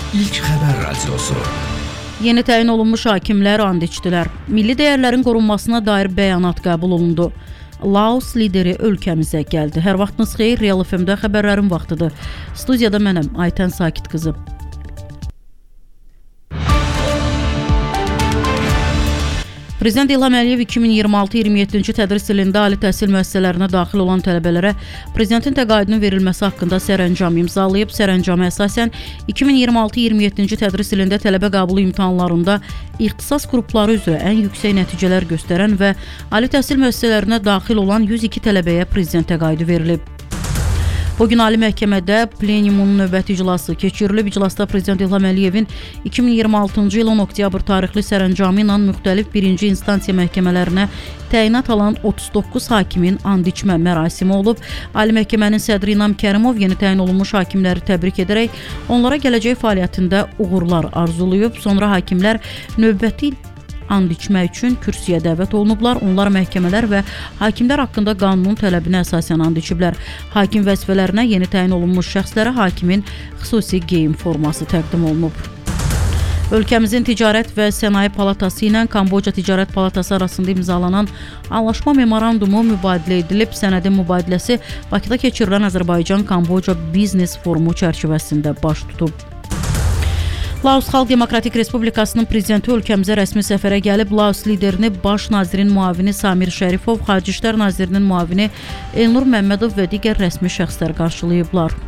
İlk xəbər radiosu. Yeni təyin olunmuş hakimlər and içdilər. Milli dəyərlərin qorunmasına dair bəyanat qəbul olundu. Laos lideri ölkəmizə gəldi. Hər vaxtınız xeyir, Real FM-də xəbərlərin vaxtıdır. Studiyada mənəm, Aytən Sakit qızı. Prezident İlham Əliyev 2026-27-ci tədris ilində ali təhsil müəssisələrinə daxil olan tələbələrə prezidentin təqaüdünün verilməsi haqqında sərəncam imzalayıb. Sərəncama əsasən 2026-27-ci tədris ilində tələbə qəbulu imtahanlarında ixtisas qrupları üzrə ən yüksək nəticələr göstərən və ali təhsil müəssisələrinə daxil olan 102 tələbəyə prezident təqaüdü verilib. Bugün Ali Məhkəmədə pleniumun növbəti iclası keçirilib. İclasda Prezident İlham Əliyevin 2026-cı il 10 oktyabr tarixli sərəncamı ilə müxtəlif birinci instansiya məhkəmələrinə təyinat alan 39 hakimin and içmə mərasimi olub. Ali Məhkəmənin sədri İnam Kərimov yeni təyin olunmuş hakimləri təbrik edərək onlara gələcək fəaliyyətində uğurlar arzulayıb. Sonra hakimlər növbəti and içmək üçün kürsüyə dəvət olunublar. Onlar məhkəmələr və hakimlər haqqında qanunun tələbinə əsasən and içiblər. Hakim vəzifələrinə yeni təyin olunmuş şəxslərə hakimin xüsusi geyim forması təqdim olunub. Ölkəmizin Ticarət və Sənaye Palatası ilə Kamboca Ticarət Palatası arasında imzalanan anlaşma memorandumu mübadilə edilib. Sənədin mübadiləsi Bakıda keçirilən Azərbaycan-Kamboca Biznes Forumu çərçivəsində baş tutub. Laos Xalq Demokratik Respublikasının prezidenti ölkəmizə rəsmi səfərə gəlib. Laos liderini Baş nazirin müavini Samir Şərifov, Xarici İşlər Nazirinin müavini Elnur Məmmədov və digər rəsmi şəxslər qarşılayıblar.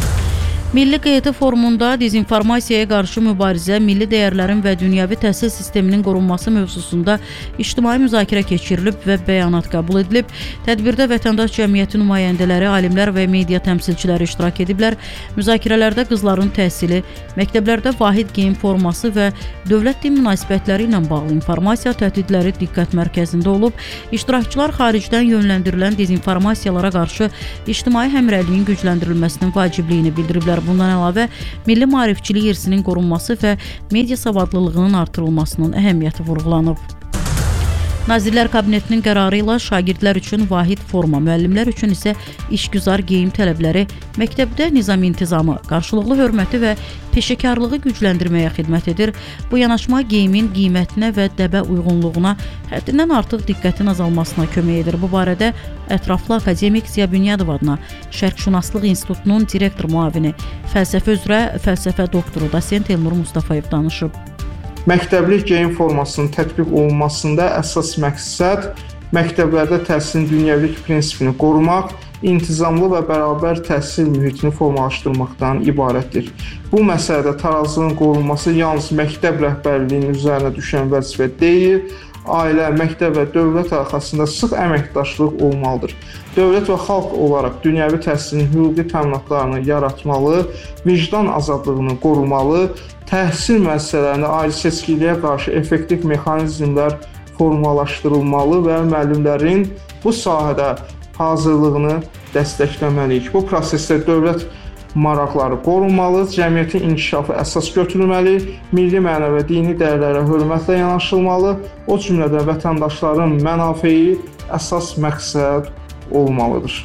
Milli QT forumunda dezinformasiyaya qarşı mübarizə, milli dəyərlərin və dünyəvi təhsil sisteminin qorunması mövzusunda ictimai müzakirə keçirilib və bəyanat qəbul edilib. Tədbirdə vətəndaş cəmiyyəti nümayəndələri, alimlər və media təmsilçiləri iştirak ediblər. Müzakirələrdə qızların təhsili, məktəblərdə vahid geyim forması və dövlət-din münasibətləri ilə bağlı informasiya təhdidləri diqqət mərkəzində olub. İştirakçılar xaricdən yönləndirilən dezinformasiyalara qarşı ictimai həmrəyliyin gücləndirilməsinin vacibliyini bildiriblər. Bundan əlavə, milli maarifçilik irsinin qorunması və media savadlılığının artırılmasının əhəmiyyəti vurğulanıb. Nazirlər Kabinetinin qərarı ilə şagirdlər üçün vahid forma, müəllimlər üçün isə işgüzar geyim tələbləri məktəbdə nizami intizamı, qarşılıqlı hörməti və peşəkarlığı gücləndirməyə xidmət edir. Bu yanaşma geyimin qiymətinə və dəbə uyğunluğuna həddindən artıq diqqətin azalmasına kömək edir. Bu barədə ətraflı akademik Ziya Bünyadov adına Şərqşünaslıq İnstitutunun direktor müavini, fəlsəfə üzrə fəlsəfə doktoru dosent Elnur Mustafayev danışıb. Məktəblik geyim formasının tətbiq olunmasında əsas məqsəd məktəblərdə təhsilin dünyəvilik prinsipini qorumaq, intizamlı və bərabər təhsil mühitini formalaşdırmaqdan ibarətdir. Bu məsələdə tarazlığın qorunması yalnız məktəb rəhbərliyinin üzərinə düşən vəzifə deyil, ailə, məktəb və dövlət arxasında sıx əməkdaşlıq olmalıdır. Dövlət və xalq olaraq dünyəvi təhsilin hüquqi təminatlarını yaratmalı, vicdan azadlığını qorumalı, təhsil müəssisələrində ayrı seçkiliyə qarşı effektiv mexanizmlər formalaşdırılmalı və müəllimlərin bu sahədə hazırlığını dəstəkləməliyik. Bu prosesdə dövlət maraqları qorunmalı, cəmiyyətin inkişafı əsas götürülməli, milli mənəvi və dini dəyərlərə hörmətlə yanaşılmalı, o cümlədən vətəndaşların mənafeyi əsas məqsəd olmalıdır.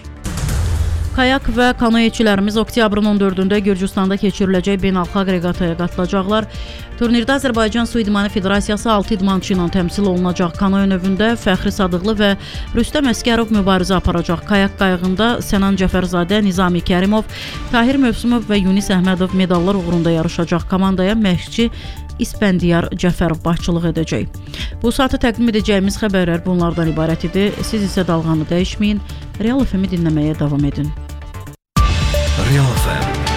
Kayak və kanoeçilərimiz oktyabrın 14-də Gürcüstanda keçiriləcək beynəlxalq reqataya qatılacaqlar. Turnirdə Azərbaycan Su İdmanı Federasiyası 6 idmançı ilə təmsil olunacaq. Kanoe növündə Fəxri Sadıqlı və Rüstəm Əskərov mübarizə aparacaq. Kayak qayığında Sənan Cəfərzadə, Nizami Kərimov, Tahir Mövsümov və Yunis Əhmədov medallar uğrunda yarışacaq. Komandaya məşqçi İspəndiyar Cəfərov başçılıq edəcək. Bu saatı təqdim edəcəyimiz xəbərlər bunlardan ibarət idi. Siz isə dalğanı dəyişməyin, Real FM-i dinləməyə davam edin. Real FM